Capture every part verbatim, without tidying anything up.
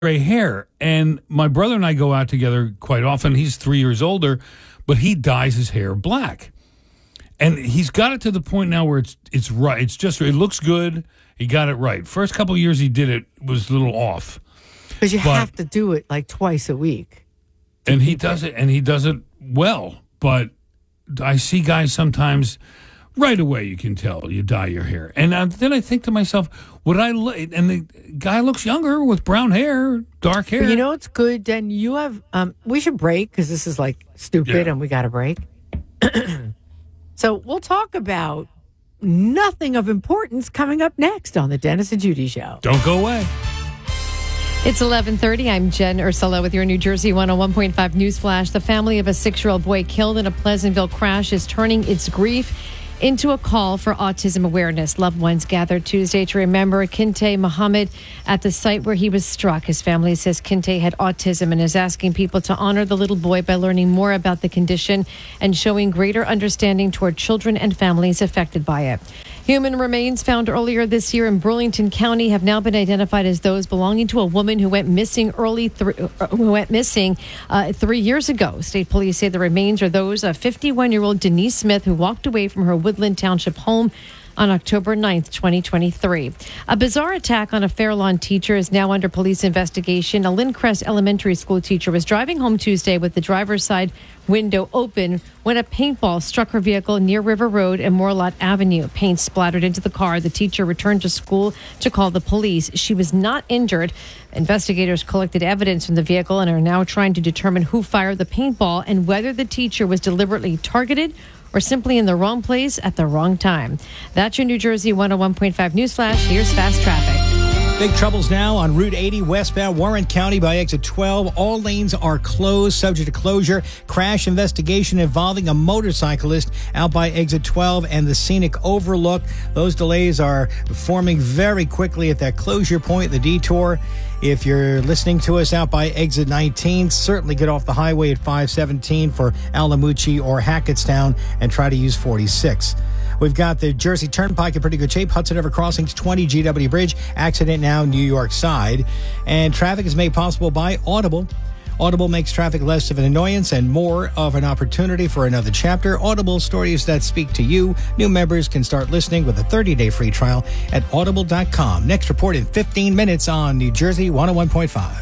gray hair. And my brother and I go out together quite often. He's three years older, but he dyes his hair black. And he's got it to the point now where it's it's right. It's just, it looks good. He got it right. First couple of years he did it was a little off. Because you But- have to do it like twice a week. And he does it, and he does it well. But I see guys sometimes, right away you can tell you dye your hair. And uh, then I think to myself, would I look, and the guy looks younger with brown hair, dark hair. But you know, it's good. Then you have, um, we should break because this is like stupid Yeah. and we got to break. So we'll talk about nothing of importance coming up next on the Dennis and Judy Show. Don't go away. It's eleven thirty. I'm Jen Ursula with your New Jersey one oh one point five News Flash. The family of a six-year-old boy killed in a Pleasantville crash is turning its grief into a call for autism awareness. Loved ones gathered Tuesday to remember Kinte Muhammad at the site where he was struck. His family says Kinte had autism and is asking people to honor the little boy by learning more about the condition and showing greater understanding toward children and families affected by it. Human remains found earlier this year in Burlington County have now been identified as those belonging to a woman who went missing early th- who went missing uh, three years ago. State police say the remains are those of fifty-one-year-old Denise Smith, who walked away from her Woodland Township home on October ninth, twenty twenty-three. A bizarre attack on a Fairlawn teacher is now under police investigation. A Lindcrest Elementary School teacher was driving home Tuesday with the driver's side window open when a paintball struck her vehicle near River Road and Morlot Avenue. Paint splattered into the car. The teacher returned to school to call the police. She was not injured. Investigators collected evidence from the vehicle and are now trying to determine who fired the paintball and whether the teacher was deliberately targeted or simply in the wrong place at the wrong time. That's your New Jersey one oh one point five News Flash. Here's fast traffic. Big troubles now on Route eighty westbound Warren County by exit twelve. All lanes are closed, subject to closure. Crash investigation involving a motorcyclist out by exit twelve and the scenic overlook. Those delays are forming very quickly at that closure point, the detour. If you're listening to us out by exit nineteen, certainly get off the highway at five seventeen for Alamucci or Hackettstown and try to use forty-six. We've got the Jersey Turnpike in pretty good shape. Hudson River Crossings, twenty G W Bridge. Accident now, New York side. And traffic is made possible by Audible. Audible makes traffic less of an annoyance and more of an opportunity for another chapter. Audible, stories that speak to you. New members can start listening with a thirty-day free trial at audible dot com. Next report in fifteen minutes on New Jersey one oh one point five.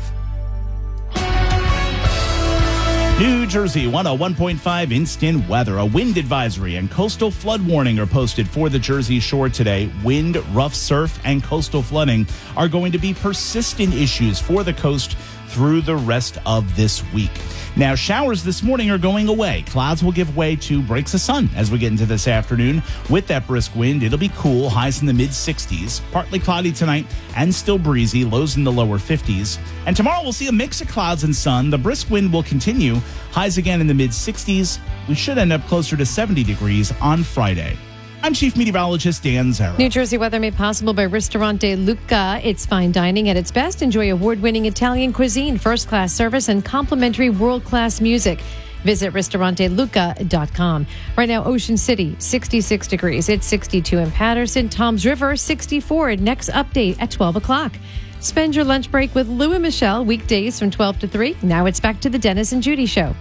New Jersey one oh one point five instant weather. A wind advisory and coastal flood warning are posted for the Jersey Shore today. Wind, rough surf, and coastal flooding are going to be persistent issues for the coast through the rest of this week. Now, showers this morning are going away. Clouds will give way to breaks of sun as we get into this afternoon. With that brisk wind, it'll be cool, highs in the mid sixties. Partly cloudy tonight and still breezy, lows in the lower fifties. And tomorrow we'll see a mix of clouds and sun. The brisk wind will continue, highs again in the mid sixties. We should end up closer to seventy degrees on Friday. I'm Chief Meteorologist Dan Zara. New Jersey weather made possible by Ristorante Lucca. It's fine dining at its best. Enjoy award-winning Italian cuisine, first-class service, and complimentary world-class music. Visit ristorante lucca dot com. Right now, Ocean City, sixty-six degrees. It's sixty-two in Patterson. Toms River, sixty-four. Next update at twelve o'clock. Spend your lunch break with Lou and Michelle, weekdays from twelve to three. Now it's back to the Dennis and Judy Show.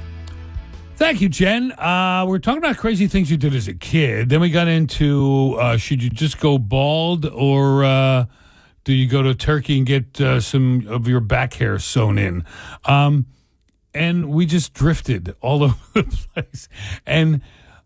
Thank you, Jen. Uh, we're talking about crazy things you did as a kid. Then we got into uh, should you just go bald or uh, do you go to Turkey and get uh, some of your back hair sewn in? Um, and we just drifted all over the place. And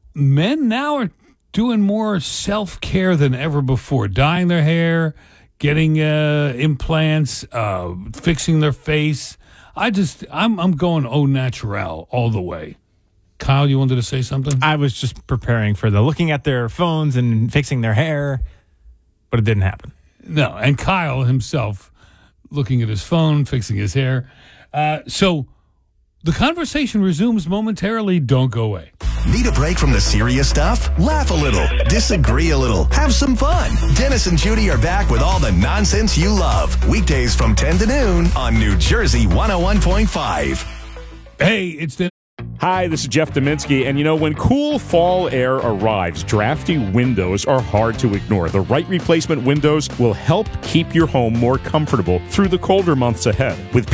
men now are doing more self-care than ever before, dyeing their hair, getting uh, implants, uh, fixing their face. I just, I'm, I'm going au naturel all the way. Kyle, you wanted to say something? I was just preparing for the looking at their phones and fixing their hair, but it didn't happen. No, and Kyle himself looking at his phone, fixing his hair. Uh, so the conversation resumes momentarily. Don't go away. Need a break from the serious stuff? Laugh a little, disagree a little, have some fun. Dennis and Judy are back with all the nonsense you love. Weekdays from ten to noon on New Jersey one oh one point five. Hey, it's the Hi, this is Jeff Dominski, and you know, when cool fall air arrives, drafty windows are hard to ignore. The right replacement windows will help keep your home more comfortable through the colder months ahead. With